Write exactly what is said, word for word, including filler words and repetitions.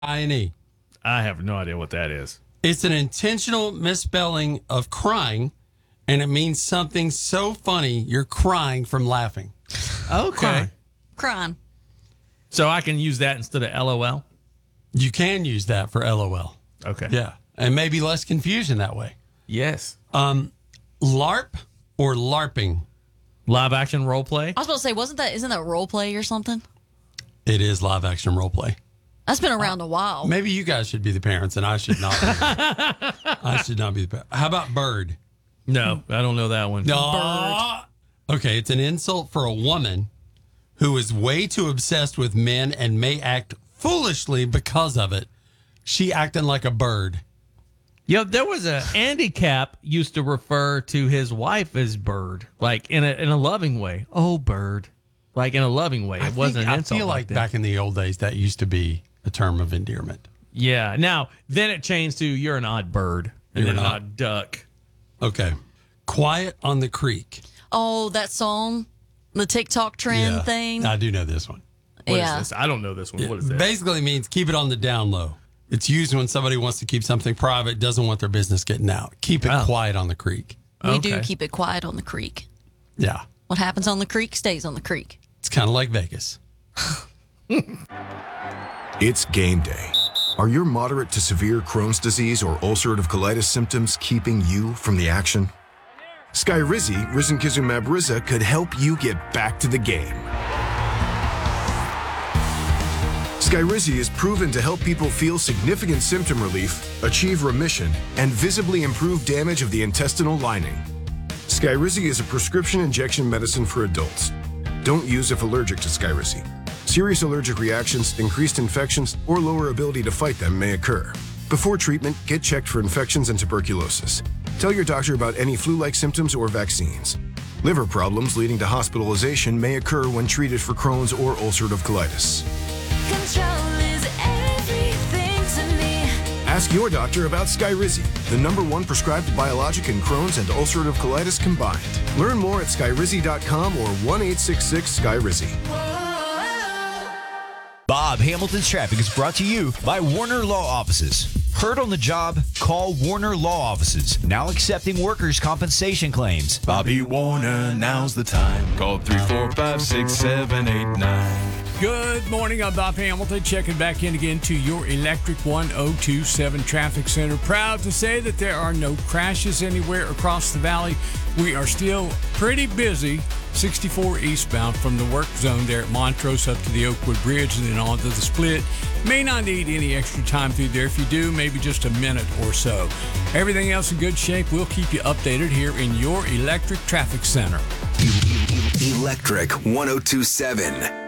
I N E. I have no idea what that is. It's an intentional misspelling of crying, and it means something so funny you're crying from laughing. Okay. Crying. Crying. So I can use that instead of L O L? You can use that for L O L. Okay. Yeah, and maybe less confusion that way. Yes. Um, LARP or LARPing? Live action role play? I was about to say, wasn't that, isn't that role play or something? It is live action role play. That's been around a while. Maybe you guys should be the parents, and I should not. Be. I should not be the parent. How about bird? No, I don't know that one. No. Okay, it's an insult for a woman who is way too obsessed with men and may act foolishly because of it. She acting like a bird. Yeah, there was a Andy Cap used to refer to his wife as Bird, like in a in a loving way. Oh, Bird, like in a loving way. It I wasn't think, an I insult. feel like that. back in the old days that used to be a term of endearment. Yeah. Now then it changed to you're an odd bird and You're an an odd odd- duck. Okay, Quiet on the Creek. Oh, that song, the TikTok trend Yeah, thing. I do know this one. What is yeah. this? I don't know this one. What is that? Basically means keep it on the down low. It's used when somebody wants to keep something private, doesn't want their business getting out. Keep it Oh. quiet on the creek. We do Okay. keep it quiet on the creek. Yeah, What happens on the creek stays on the creek. it's kind of like Vegas. It's game day. Are your moderate to severe Crohn's disease or ulcerative colitis symptoms keeping you from the action? Skyrizi, risankizumab Riza, could help you get back to the game. Skyrizi is proven to help people feel significant symptom relief, achieve remission, and visibly improve damage of the intestinal lining. Skyrizi is a prescription injection medicine for adults. Don't use if allergic to Skyrizi. Serious allergic reactions, increased infections, or lower ability to fight them may occur. Before treatment, get checked for infections and tuberculosis. Tell your doctor about any flu-like symptoms or vaccines. Liver problems leading to hospitalization may occur when treated for Crohn's or ulcerative colitis. Control is everything to me. Ask your doctor about Skyrizi, the number one prescribed biologic in Crohn's and ulcerative colitis combined. Learn more at skyrizi dot com or one eight six six Skyrizi. Bob Hamilton's Traffic is brought to you by Warner Law Offices. Heard on the job? Call Warner Law Offices. Now accepting workers' compensation claims. Bobby Warner, now's the time. Call three four five, six seven eight nine. Good morning. I'm Bob Hamilton, checking back in again to your Electric one oh two seven Traffic Center. Proud to say that there are no crashes anywhere across the valley. We are still pretty busy. sixty-four eastbound from the work zone there at Montrose up to the Oakwood Bridge and then on to the Split. May not need any extra time through there. If you do, maybe just a minute or so. Everything else in good shape. We'll keep you updated here in your Electric Traffic Center. Electric one oh two seven.